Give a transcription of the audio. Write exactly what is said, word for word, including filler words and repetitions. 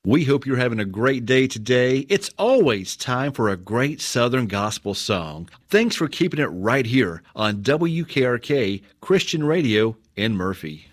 We hope you're having a great day today. It's always time for a great Southern gospel song. Thanks for keeping it right here on W K R K Christian Radio in Murphy.